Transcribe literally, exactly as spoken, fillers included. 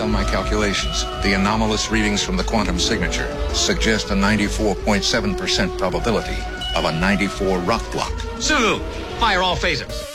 on my calculations, the anomalous readings from the quantum signature suggest a ninety-four point seven percent probability of a ninety-four rock block. Sulu, fire all phasers.